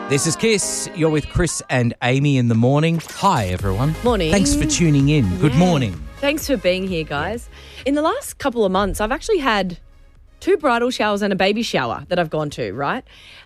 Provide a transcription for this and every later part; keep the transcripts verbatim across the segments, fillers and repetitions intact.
This is Kiss. You're with Chris and Amy in the morning. Hi, everyone. Morning. Thanks for tuning in. Yeah. Good morning. Thanks for being here, guys. In the last couple of months, I've actually had two bridal showers and a baby shower that I've gone to, right?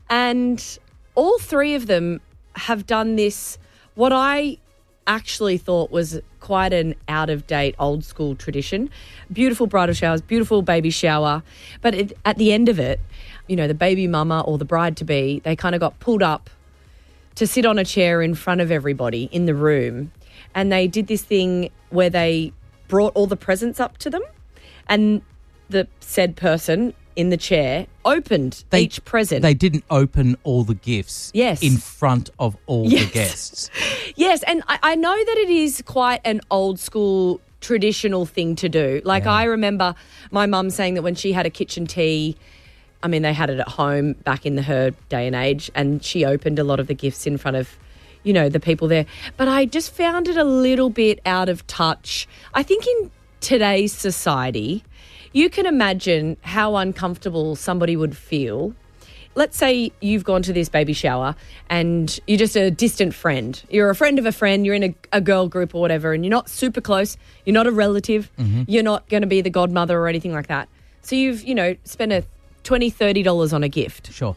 And all three of them have done this, what I actually thought was quite an out-of-date, old-school tradition. Beautiful bridal showers, beautiful baby shower. But it, at the end of it, you know, the baby mama or the bride-to-be, they kind of got pulled up to sit on a chair in front of everybody in the room. And they did this thing where they brought all the presents up to them and the said person in the chair opened They- each present. They didn't open all the gifts Yes. in front of all Yes. the guests. Yes, and I, I know that it is quite an old school traditional thing to do. Like Yeah. I remember my mum saying that when she had a kitchen tea, I mean, they had it at home back in the, her day and age, and she opened a lot of the gifts in front of, you know, the people there. But I just found it a little bit out of touch. I think in today's society, you can imagine how uncomfortable somebody would feel. Let's say you've gone to this baby shower and you're just a distant friend. You're a friend of a friend, you're in a, a girl group or whatever, and you're not super close, you're not a relative, Mm-hmm. you're not going to be the godmother or anything like that. So you've, you know, spent a twenty dollars, thirty dollars on a gift. Sure.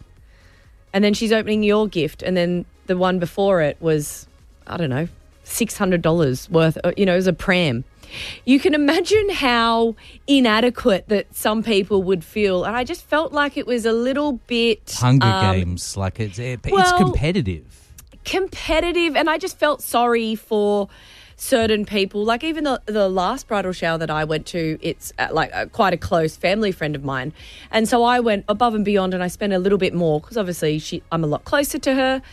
And then she's opening your gift, and then the one before it was, I don't know, six hundred dollars worth, you know, it was a pram. You can imagine how inadequate that some people would feel. And I just felt like it was a little bit... Hunger um, Games, like it's, it, it's well- competitive. competitive, and I just felt sorry for certain people. Like even the the last bridal shower that I went to, it's uh, like uh, quite a close family friend of mine, and so I went above and beyond, and I spent a little bit more because obviously she I'm a lot closer to her,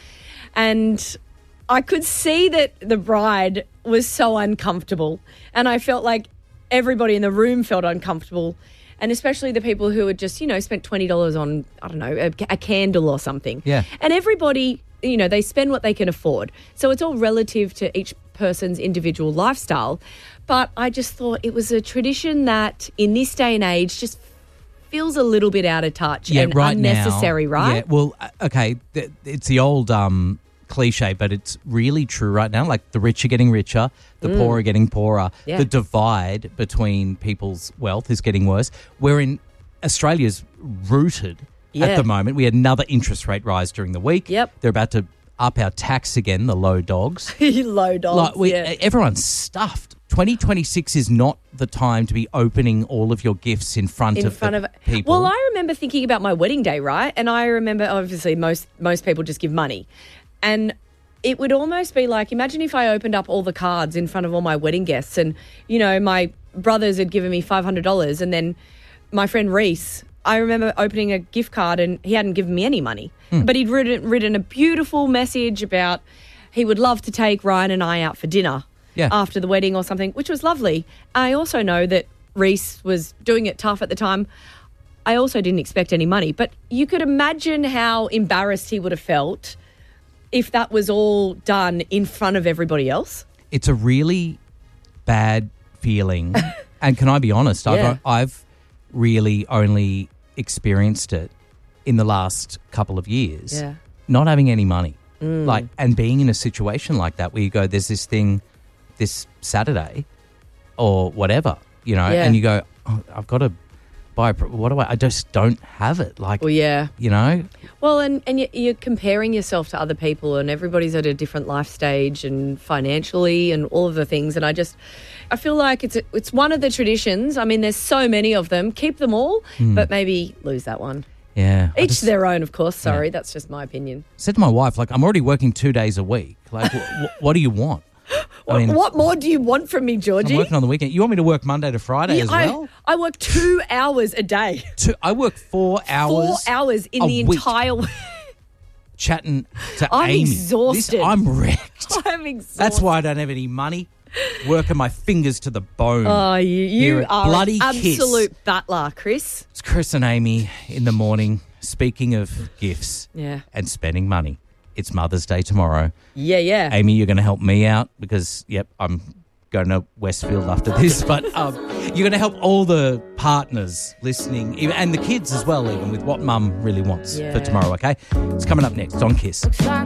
and I could see that the bride was so uncomfortable, and I felt like everybody in the room felt uncomfortable. And especially the people who had just, you know, spent twenty dollars on, I don't know, a, a candle or something. Yeah. And everybody, you know, they spend what they can afford. So it's all relative to each person's individual lifestyle. But I just thought it was a tradition that in this day and age just feels a little bit out of touch and right unnecessary, now, right? Yeah, well, uh, okay, th- it's the old um, cliche, but it's really true right now. Like the rich are getting richer, the poor are getting poorer. Yeah. The divide between people's wealth is getting worse. We're in Australia's rooted Yeah. at the moment. We had another interest rate rise during the week. Yep. They're about to up our tax again, the low dogs. Low dogs, Like we, yeah. everyone's stuffed. twenty twenty-six is not the time to be opening all of your gifts in front in of front the of people. Well, I remember thinking about my wedding day, right? And I remember obviously most most people just give money. And it would almost be like, imagine if I opened up all the cards in front of all my wedding guests and, you know, my brothers had given me five hundred dollars and then my friend Reese, I remember opening a gift card and he hadn't given me any money. Hmm. But he'd written, written a beautiful message about he would love to take Ryan and I out for dinner Yeah. after the wedding or something, which was lovely. I also know that Reese was doing it tough at the time. I also didn't expect any money. But you could imagine how embarrassed he would have felt if that was all done in front of everybody else. It's a really bad feeling. And can I be honest, Yeah. I've, I've really only experienced it in the last couple of years. Yeah. Not having any money. Like, and being in a situation like that where you go, there's this thing this Saturday or whatever, you know, Yeah. and you go, oh, I've got to buy, a, pro- what do I, I just don't have it. Like, Well, yeah. you know, Well, and, and you- you're comparing yourself to other people and everybody's at a different life stage and financially and all of the things. And I just, I feel like it's it's one of the traditions. I mean, there's so many of them. Keep them all, but maybe lose that one. yeah. I Each just their own, of course. Sorry, Yeah. that's just my opinion. said to my wife, like, I'm already working two days a week. Like, wh- wh- what do you want? I mean, What more do you want from me, Georgie? I'm working on the weekend. You want me to work Monday to Friday Yeah, as I, well? I work two hours a day. Two, I work four hours. Four hours in a the week. entire week. Chatting to I'm Amy. exhausted. This, I'm wrecked. I'm exhausted. That's why I don't have any money. Working my fingers to the bone. Oh, you, Here you at are Bloody an Kiss. absolute battler, Chris. It's Chris and Amy in the morning. Speaking of gifts Yeah. and spending money, it's Mother's Day tomorrow. Yeah, yeah. Amy, you're going to help me out because, yep, I'm going to Westfield after this, but um, you're going to help all the partners listening, even- and the kids as well, even with what mum really wants Yeah. for tomorrow, okay? It's coming up next on Kiss. Looks like